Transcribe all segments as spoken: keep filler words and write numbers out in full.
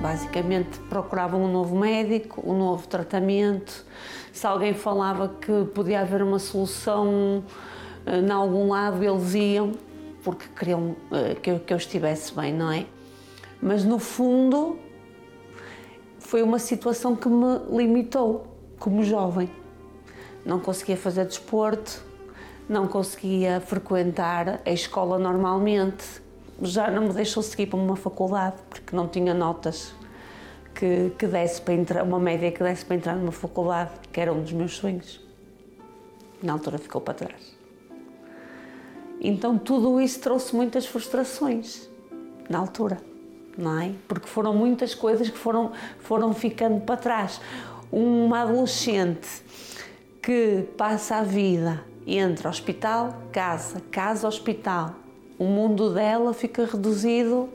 Basicamente procuravam um novo médico, um novo tratamento. Se alguém falava que podia haver uma solução em algum lado, eles iam, porque queriam que eu, que eu estivesse bem, não é? Mas no fundo foi uma situação que me limitou como jovem. Não conseguia fazer desporto, não conseguia frequentar a escola normalmente, já não me deixou seguir para uma faculdade, porque não tinha notas que, que desse para entrar, uma média que desse para entrar numa faculdade, que era um dos meus sonhos. Na altura ficou para trás. Então tudo isso trouxe muitas frustrações, na altura, não é? Porque foram muitas coisas que foram, foram ficando para trás. Uma adolescente que passa a vida entre hospital, casa, casa, hospital, o mundo dela fica reduzido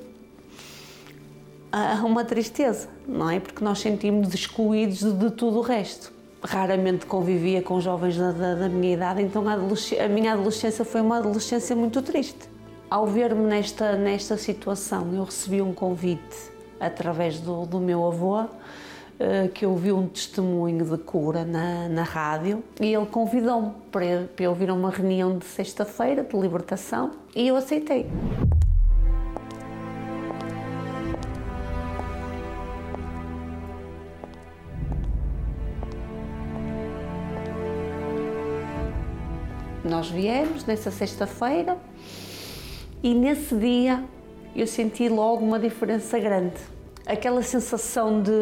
a uma tristeza, não é? Porque nós sentimos excluídos de, de tudo o resto. Raramente convivia com jovens da, da, da minha idade, então a, a minha adolescência foi uma adolescência muito triste. Ao ver-me nesta, nesta situação, eu recebi um convite através do, do meu avô, que eu ouvi um testemunho de cura na, na rádio, e ele convidou-me para, para eu vir a uma reunião de sexta-feira de libertação, e eu aceitei. Nós viemos nessa sexta-feira e nesse dia eu senti logo uma diferença grande. Aquela sensação de,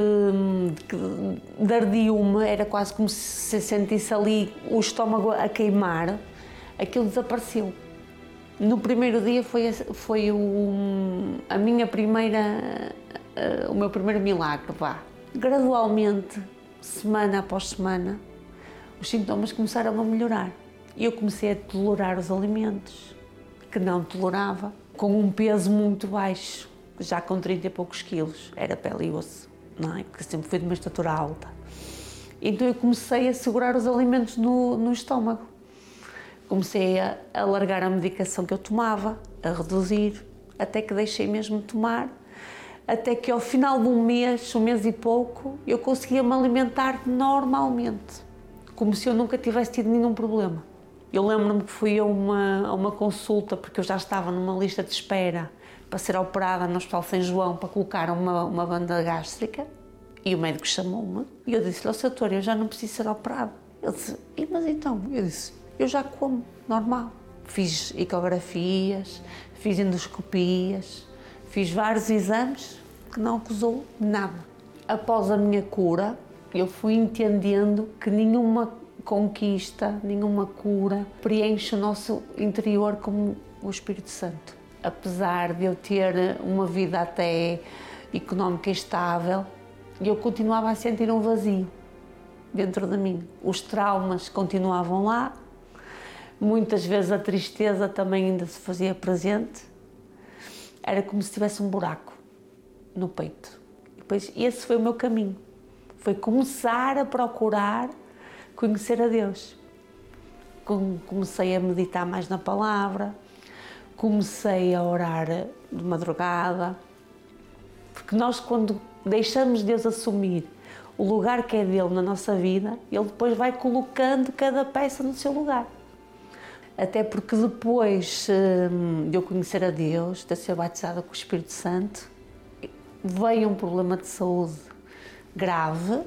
de, de ardiume, era quase como se sentisse ali o estômago a queimar, aquilo desapareceu. No primeiro dia foi, foi o, a minha primeira, o meu primeiro milagre, vá. Gradualmente, semana após semana, os sintomas começaram a melhorar. E eu comecei a tolerar os alimentos, que não tolerava, com um peso muito baixo. Já com trinta e poucos quilos, era pele e osso, não é? Porque sempre fui de uma estatura alta. Então eu comecei a segurar os alimentos no, no estômago. Comecei a alargar a medicação que eu tomava, a reduzir, até que deixei mesmo de tomar, até que ao final de um mês, um mês e pouco, eu conseguia me alimentar normalmente, como se eu nunca tivesse tido nenhum problema. Eu lembro-me que fui a uma, a uma consulta, porque eu já estava numa lista de espera para ser operada no Hospital São João, para colocar uma, uma banda gástrica, e o médico chamou-me, e eu disse-lhe: "Ó, doutor, eu já não preciso ser operado." Ele disse: "E mas então?" Eu disse: "Eu já como, normal." Fiz ecografias, fiz endoscopias, fiz vários exames que não acusou nada. Após a minha cura, eu fui entendendo que nenhuma conquista, nenhuma cura preenche o nosso interior como o Espírito Santo. Apesar de eu ter uma vida até económica estável, eu continuava a sentir um vazio dentro de mim. Os traumas continuavam lá, muitas vezes a tristeza também ainda se fazia presente. Era como se tivesse um buraco no peito. E depois esse foi o meu caminho, foi começar a procurar conhecer a Deus. Comecei a meditar mais na palavra, comecei a orar de madrugada, porque nós, quando deixamos Deus assumir o lugar que é dele na nossa vida, ele depois vai colocando cada peça no seu lugar. Até porque depois de eu conhecer a Deus, de eu ser batizada com o Espírito Santo, veio um problema de saúde grave,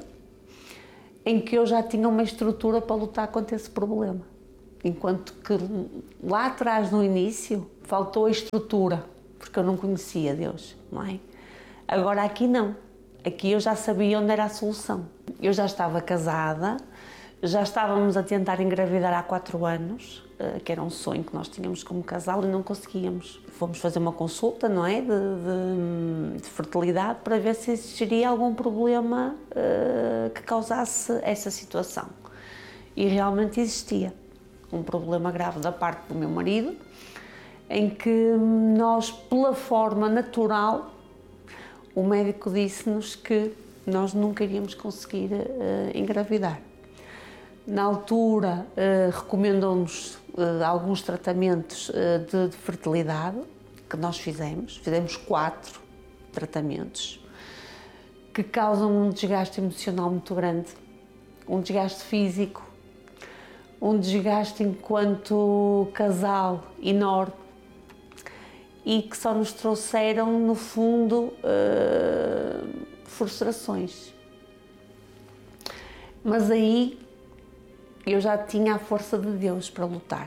em que eu já tinha uma estrutura para lutar contra esse problema. Enquanto que lá atrás, no início, faltou a estrutura, porque eu não conhecia Deus, não é? Agora aqui não. Aqui eu já sabia onde era a solução. Eu já estava casada, já estávamos a tentar engravidar há quatro anos, que era um sonho que nós tínhamos como casal e não conseguíamos. Fomos fazer uma consulta, não é, de, de, de fertilidade, para ver se existiria algum problema uh, que causasse essa situação. E realmente existia um problema grave da parte do meu marido, em que nós, pela forma natural, o médico disse-nos que nós nunca iríamos conseguir uh, engravidar. Na altura, uh, recomendou-nos uh, alguns tratamentos uh, de, de fertilidade, que nós fizemos, fizemos quatro tratamentos. que causam um desgaste emocional muito grande, um desgaste físico, um desgaste enquanto casal enorme e que só nos trouxeram, no fundo, uh, frustrações. Mas aí eu já tinha a força de Deus para lutar.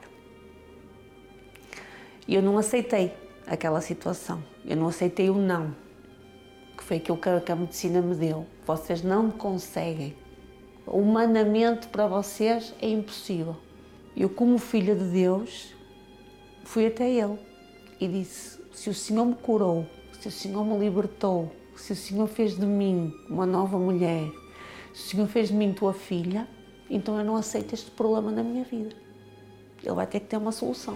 E eu não aceitei aquela situação, eu não aceitei o não, que foi aquilo que a, que a medicina me deu. Vocês não conseguem. Humanamente, para vocês, é impossível. Eu, como filha de Deus, fui até Ele e disse: se o Senhor me curou, se o Senhor me libertou, se o Senhor fez de mim uma nova mulher, se o Senhor fez de mim tua filha, então eu não aceito este problema na minha vida. Ele vai ter que ter uma solução.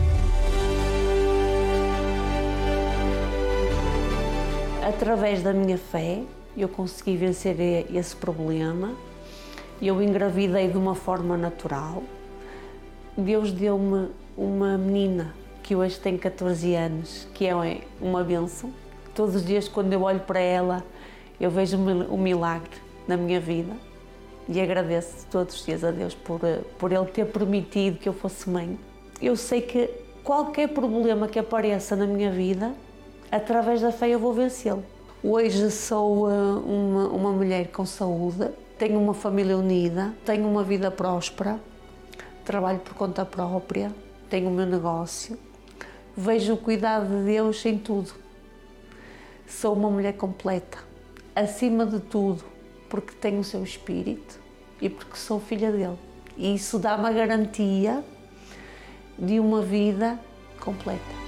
Através da minha fé, eu consegui vencer esse problema. Eu engravidei de uma forma natural. Deus deu-me uma menina que hoje tem catorze anos, que é uma bênção. Todos os dias, quando eu olho para ela, eu vejo um milagre na minha vida e agradeço todos os dias a Deus por, por Ele ter permitido que eu fosse mãe. Eu sei que qualquer problema que apareça na minha vida, através da fé eu vou vencê-lo. Hoje sou uma, uma mulher com saúde, tenho uma família unida, tenho uma vida próspera, trabalho por conta própria, tenho o meu negócio, vejo o cuidado de Deus em tudo. Sou uma mulher completa, acima de tudo, porque tenho o seu espírito e porque sou filha dele. E isso dá-me a garantia de uma vida completa.